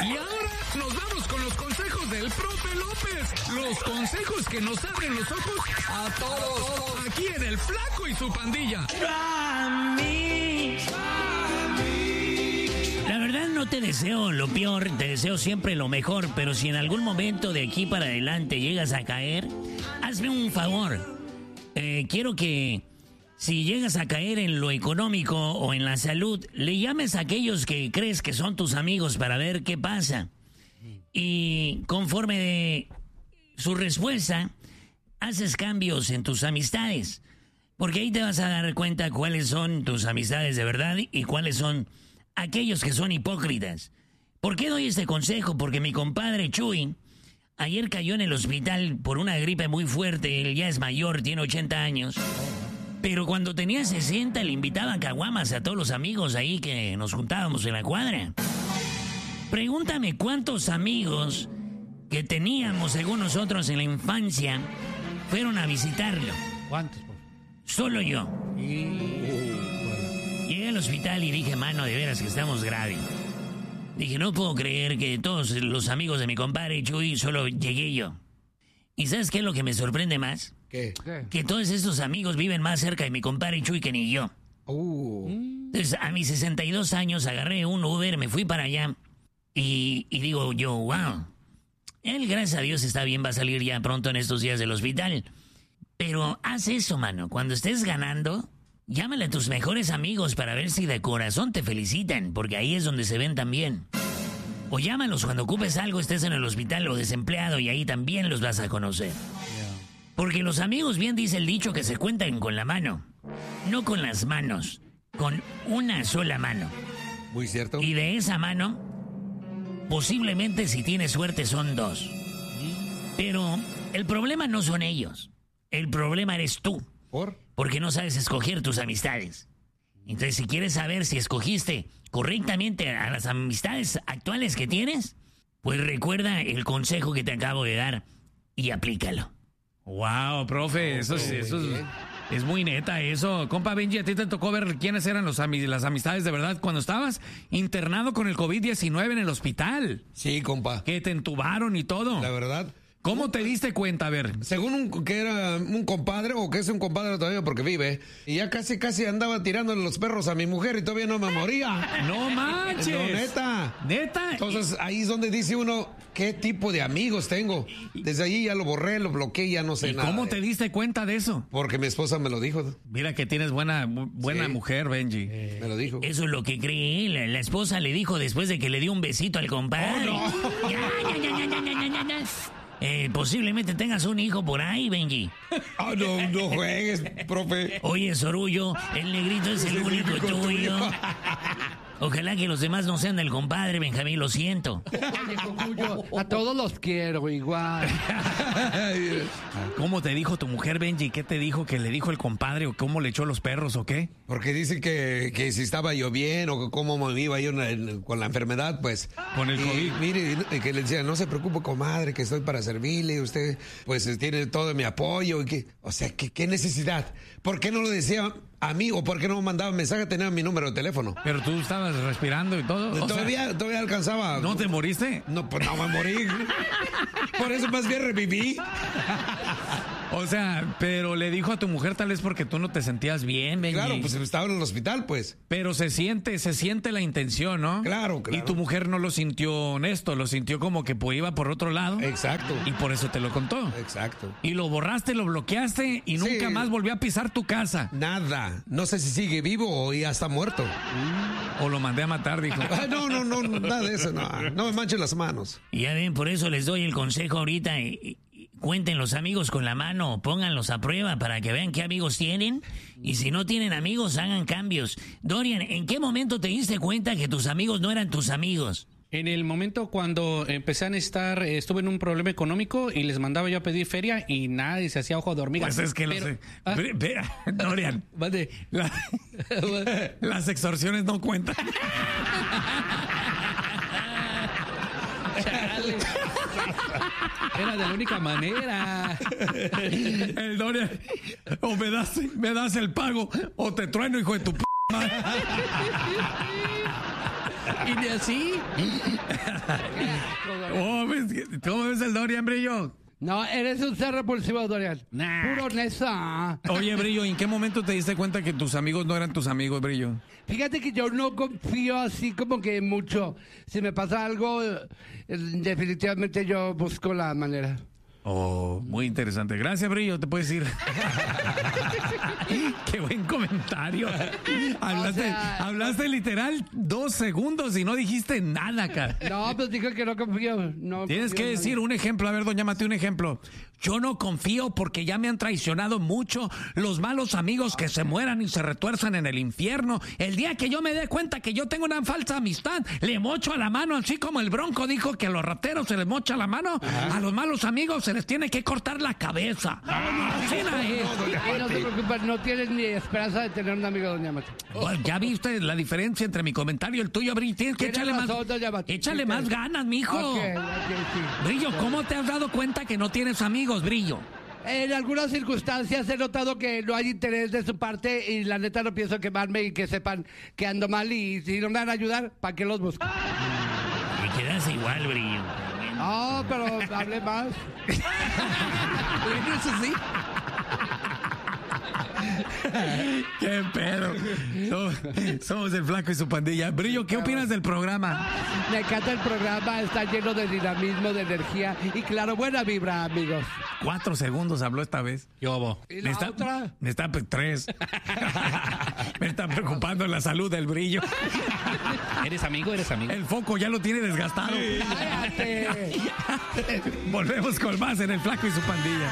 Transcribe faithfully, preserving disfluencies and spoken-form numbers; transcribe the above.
Y ahora nos vamos con los consejos del profe López. Los consejos que nos abren los ojos a todos. Aquí en El Flaco y su pandilla. La verdad no te deseo lo peor, te deseo siempre lo mejor, pero si en algún momento de aquí para adelante llegas a caer, hazme un favor. Eh, quiero que si llegas a caer en lo económico o en la salud, le llames a aquellos que crees que son tus amigos para ver qué pasa. Y conforme de su respuesta, haces cambios en tus amistades. Porque ahí te vas a dar cuenta cuáles son tus amistades de verdad y cuáles son aquellos que son hipócritas. ¿Por qué doy este consejo? Porque mi compadre Chuy ayer cayó en el hospital por una gripe muy fuerte. Él ya es mayor, tiene ochenta años. Pero cuando tenía sesenta le invitaban caguamas a todos los amigos ahí que nos juntábamos en la cuadra. Pregúntame cuántos amigos que teníamos, según nosotros, en la infancia, fueron a visitarlo. ¿Cuántos? Por... Solo yo. Y... Bueno. Llegué al hospital y dije, mano, de veras que estamos graves. Dije, no puedo creer que todos los amigos de mi compadre Chuy solo llegué yo. ¿Y sabes qué es lo que me sorprende más? ¿Qué? ¿Qué? Que todos estos amigos viven más cerca de mi compadre Chuy que ni yo. Uh. Entonces, a mis sesenta y dos años agarré un Uber, me fui para allá y, y digo yo, wow, él, gracias a Dios, está bien, va a salir ya pronto en estos días del hospital. Pero haz eso, mano, cuando estés ganando, llámale a tus mejores amigos para ver si de corazón te felicitan, porque ahí es donde se ven también. O llámalos cuando ocupes algo, estés en el hospital o desempleado y ahí también los vas a conocer. Porque los amigos, bien dice el dicho, que se cuentan con la mano. No con las manos, con una sola mano. Muy cierto. Y de esa mano, posiblemente si tienes suerte son dos. Pero el problema no son ellos. El problema eres tú. ¿Por? Porque no sabes escoger tus amistades. Entonces, si quieres saber si escogiste correctamente a las amistades actuales que tienes, pues recuerda el consejo que te acabo de dar y aplícalo. Wow, profe, eso, es, eso es, es muy neta eso. Compa Benji, ¿a ti te tocó ver quiénes eran los ami- las amistades de verdad cuando estabas internado con el COVID diecinueve en el hospital? Sí, compa. Que te entubaron y todo. La verdad. ¿Cómo te diste cuenta? A ver. Según un, que era un compadre, o que es un compadre todavía porque vive, y ya casi casi andaba tirándole los perros a mi mujer y todavía no me moría. ¡No manches! No, neta. ¿Neta? Entonces ahí es donde dice uno, ¿qué tipo de amigos tengo? Desde allí ya lo borré, lo bloqueé, ya no sé ¿Y nada. cómo de- te diste cuenta de eso? Porque mi esposa me lo dijo, Mira que tienes buena, bu- buena Sí. mujer, Benji. me lo dijo. Eso es lo que cree él. La, la esposa le dijo después de que le dio un besito al compadre. Oh, Ya, ya, ya, ya, ya, ya, ya, ya. Eh, posiblemente tengas un hijo por ahí, Benji. Ah, no, no juegues, profe. Oye, Sorullo, el negrito es el único tuyo. Ojalá que los demás no sean del compadre, Benjamín, lo siento. Oye, Cocuyo, a todos los quiero igual. ¿Cómo te dijo tu mujer, Benji? ¿Qué te dijo que le dijo el compadre? ¿O cómo le echó los perros o qué? Porque dice que, que si estaba yo bien o que cómo me iba yo en- en- con la enfermedad, pues. Con el y, COVID. Mire, y que le decía, no se preocupe, comadre, que estoy para servirle. Usted, pues, tiene todo mi apoyo. Y que, o sea, ¿qué, qué necesidad? ¿Por qué no lo decía a mí o por qué no me mandaba mensaje? Tenía mi número de teléfono. Pero tú estabas respirando y todo. O sea, todavía, todavía alcanzaba. ¿no te moriste? No, pues no me morí. Por eso más bien reviví. O sea, pero le dijo a tu mujer tal vez porque tú no te sentías bien, Benji. Claro, pues estaba en el hospital, pues. Pero se siente, se siente la intención, ¿no? Claro, claro. Y tu mujer no lo sintió honesto, lo sintió como que pues, iba por otro lado. Exacto. Y por eso te lo contó. Exacto. Y lo borraste, lo bloqueaste y nunca Sí. más volvió a pisar tu casa. Nada. No sé si sigue vivo o ya está muerto. O lo mandé a matar, dijo. Ah, no, no, no, nada de eso. No, no me manchen las manos. Y ya ven, por eso les doy el consejo ahorita. y- y- y cuenten los amigos con la mano, pónganlos a prueba para que vean qué amigos tienen. Y si no tienen amigos, hagan cambios. Dorian, ¿en qué momento te diste cuenta que tus amigos no eran tus amigos? En el momento cuando empecé a necesitar, eh, estuve en un problema económico y les mandaba yo a pedir feria y nadie se hacía ojo de hormiga. Pues es que lo Pero- sé. Ah, Ve- ve- Dorian, mande. la- las extorsiones no cuentan. Chale. Era de la única manera. El Dorian, o me das, me das el pago o te trueno, hijo de tu p madre. Y ni así. Oh, pues, ¿cómo ves el Dorian, Brillo? No, eres un ser repulsivo, Dorian. Nah. Puro nesa. Oye, Brillo, ¿en qué momento te diste cuenta que tus amigos no eran tus amigos, Brillo? Fíjate que yo no confío así como que mucho. Si me pasa algo, eh, definitivamente yo busco la manera. Oh, muy interesante. Gracias, Brillo, te puedes ir. Qué buen comentario. Hablaste, O sea, hablaste literal dos segundos y no dijiste nada, cara. No, pues dije que no confío. No Tienes confío que en decir nadie. un ejemplo. A ver, doña Mate, un ejemplo. Yo no confío porque ya me han traicionado mucho los malos amigos que se mueran y se retuerzan en el infierno. El día que yo me dé cuenta que yo tengo una falsa amistad, le mocho a la mano, así como el Bronco dijo que a los rateros se les mocha la mano, a los malos amigos se les tiene que cortar la cabeza. Así no es. Ay, no se preocupen, no tienes ni esperanza de tener un amigo, doña Mate. Bueno, ya viste la diferencia entre mi comentario y el tuyo, Brillo. Tienes que Tiene echarle más, razón, doña Mate. échale Sí, más sí. ganas, mijo. Ok, ok, sí. Brillo, ¿cómo te has dado cuenta que no tienes amigos, Brillo? En algunas circunstancias he notado que no hay interés de su parte y la neta no pienso quemarme y que sepan que ando mal y si no me van a ayudar, ¿para qué los busco? Me quedas igual, Brillo. No, pero hable más. Bueno, eso sí. ¿Qué pedo? Somos, somos el Flaco y su pandilla. Brillo, ¿qué opinas del programa? Me encanta el programa, está lleno de dinamismo, de energía y claro, buena vibra, amigos. Cuatro segundos habló esta vez. Yo, bo. ¿Y Me la está, otra? me está pe- tres. Me está preocupando la salud del Brillo. ¿Eres amigo? ¿Eres amigo? El foco ya lo tiene desgastado. ¡Cállate! Volvemos con más en el Flaco y su pandilla.